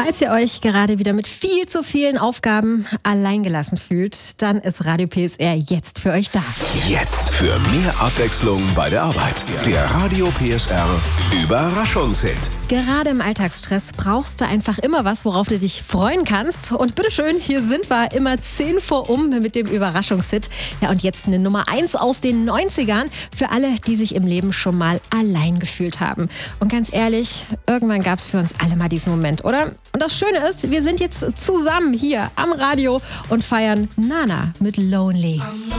Falls ihr euch gerade wieder mit viel zu vielen Aufgaben alleingelassen fühlt, dann ist Radio PSR jetzt für euch da. Jetzt für mehr Abwechslung bei der Arbeit. Der Radio PSR Überraschungshit. Gerade im Alltagsstress brauchst du einfach immer was, worauf du dich freuen kannst. Und bitteschön, hier sind wir immer 10 vor mit dem Überraschungshit. Ja, und jetzt eine Nummer 1 aus den 90ern für alle, die sich im Leben schon mal allein gefühlt haben. Und ganz ehrlich, irgendwann gab es für uns alle mal diesen Moment, oder? Und das Schöne ist, wir sind jetzt zusammen hier am Radio und feiern Nana mit Lonely.